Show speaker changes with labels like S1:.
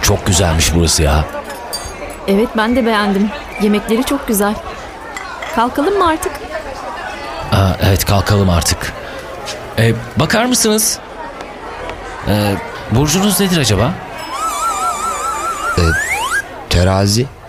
S1: çok güzelmiş burası ya.
S2: Evet, ben de beğendim. Yemekleri çok güzel. Kalkalım mı artık?
S1: Evet, kalkalım artık. Bakar mısınız? Burcunuz nedir acaba?
S3: Terazi.